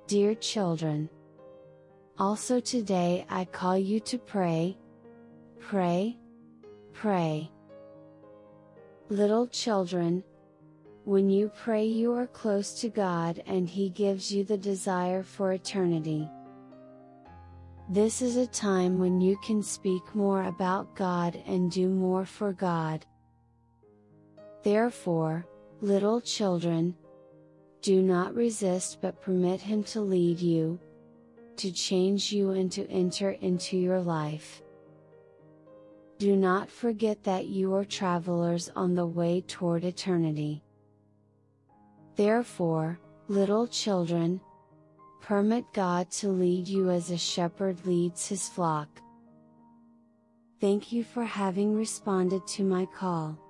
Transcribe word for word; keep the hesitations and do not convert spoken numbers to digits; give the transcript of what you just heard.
Dear children, also today I call you to pray, pray, pray. Little children, when you pray you are close to God and He gives you the desire for eternity. This is a time when you can speak more about God and do more for God. Therefore, little children, do not resist but permit Him to lead you, to change you and to enter into your life. Do not forget that you are travelers on the way toward eternity. Therefore, little children, permit God to lead you as a shepherd leads his flock. Thank you for having responded to my call.